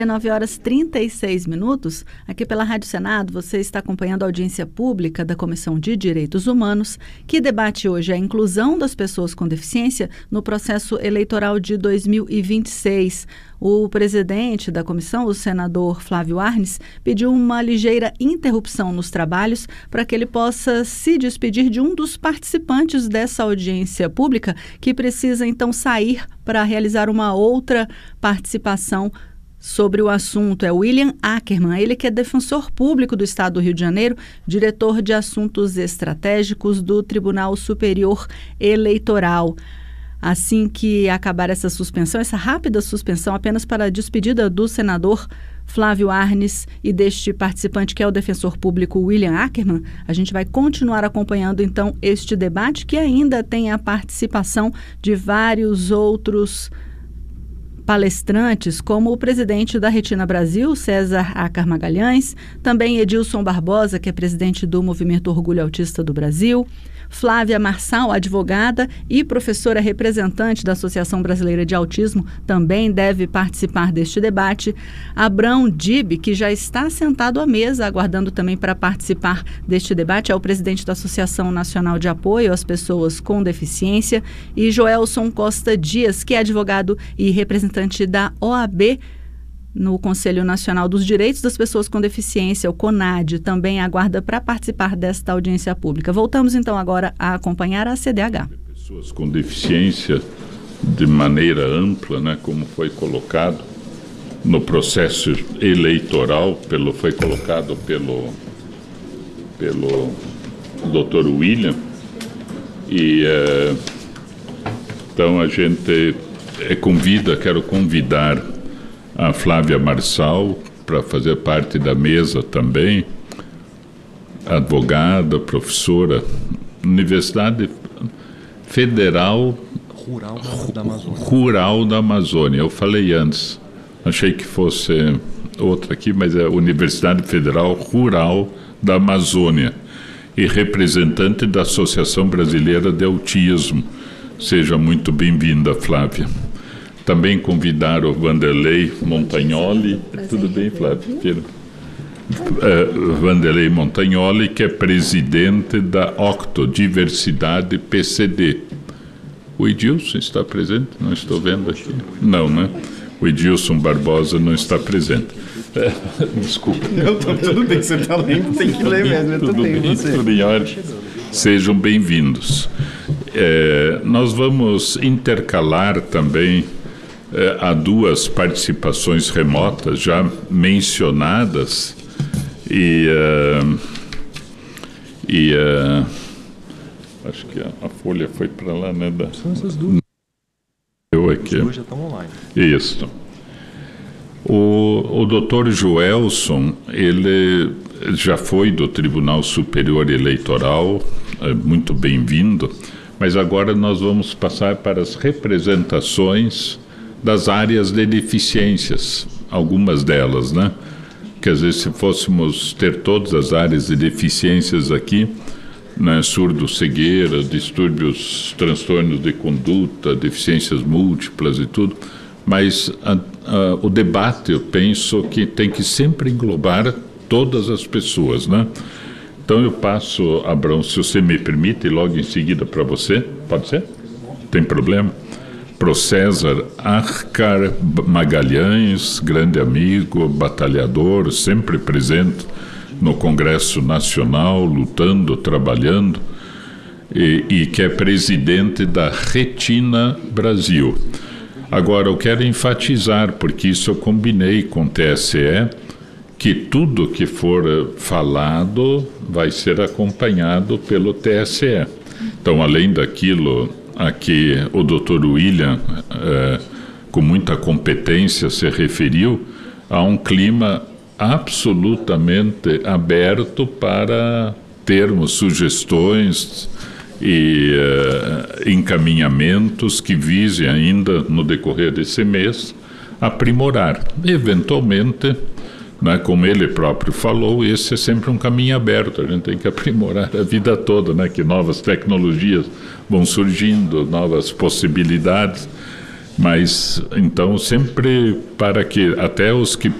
9h36. Aqui pela Rádio Senado, você está acompanhando a audiência pública da Comissão de Direitos Humanos, que debate hoje a inclusão das pessoas com deficiência no processo eleitoral de 2026. O presidente da comissão, o senador Flávio Arnes, pediu uma ligeira interrupção nos trabalhos para que ele possa se despedir de um dos participantes dessa audiência pública, que precisa então sair para realizar uma outra participação sobre o assunto. É William Ackerman, ele que é defensor público do Estado do Rio de Janeiro, diretor de assuntos estratégicos do Tribunal Superior Eleitoral. Assim que acabar essa suspensão, essa rápida suspensão apenas para a despedida do senador Flávio Arnes e deste participante que é o defensor público William Ackerman, a gente vai continuar acompanhando então este debate, que ainda tem a participação de vários outros palestrantes, como o presidente da Retina Brasil, César Acar Magalhães, também Edilson Barbosa, que é presidente do Movimento Orgulho Autista do Brasil, Flávia Marçal, advogada e professora representante da Associação Brasileira de Autismo, também deve participar deste debate. Abrão Dib, que já está sentado à mesa, aguardando também para participar deste debate, é o presidente da Associação Nacional de Apoio às Pessoas com Deficiência, e Joelson Costa Dias, que é advogado e representante da OAB, no Conselho Nacional dos Direitos das Pessoas com Deficiência, o CONAD, também aguarda para participar desta audiência pública. Voltamos então agora a acompanhar a CDH. Pessoas com deficiência de maneira ampla, né, como foi colocado no processo eleitoral, foi colocado pelo Dr. William, e então a gente quero convidar a Flávia Marçal para fazer parte da mesa também, advogada, professora, Universidade Federal Rural da Amazônia. Eu falei antes, achei que fosse outra aqui, mas é a Universidade Federal Rural da Amazônia e representante da Associação Brasileira de Autismo. Seja muito bem-vinda, Flávia. Também convidar o Vanderlei Montagnoli. Tudo bem, Flávio? Vanderlei Montagnoli, que é presidente da Octodiversidade PCD. O Edilson está presente? Não estou vendo aqui. Não, né? O Edilson Barbosa não está presente. Desculpa. Não, tudo bem, você está lendo, tem que ler mesmo. Tudo em ordem. Sejam bem-vindos. Nós vamos intercalar também há duas participações remotas já mencionadas e acho que a folha foi para lá, né? São essas duas. Eu aqui. As duas já estão online. Isso. O doutor Joelson, ele já foi do Tribunal Superior Eleitoral, muito bem-vindo, mas agora nós vamos passar para as representações das áreas de deficiências, algumas delas, né? Quer dizer, se fôssemos ter todas as áreas de deficiências aqui, né, surdo-cegueira, distúrbios, transtornos de conduta, deficiências múltiplas e tudo, mas o debate, eu penso que tem que sempre englobar todas as pessoas, né? Então eu passo, Abrão, se você me permite, logo em seguida para você, pode ser? Tem problema? Pro César Acar Magalhães, grande amigo, batalhador, sempre presente no Congresso Nacional, lutando, trabalhando, e que é presidente da Retina Brasil. Agora, eu quero enfatizar, porque isso eu combinei com o TSE, que tudo que for falado vai ser acompanhado pelo TSE. Então, além daquilo a que o Dr. William, com muita competência, se referiu, há um clima absolutamente aberto para termos sugestões e encaminhamentos que visem ainda, no decorrer desse mês, aprimorar. Eventualmente, né, como ele próprio falou, esse é sempre um caminho aberto, a gente tem que aprimorar a vida toda, né, que novas tecnologias vão surgindo, novas possibilidades Mas, então, sempre para que até os que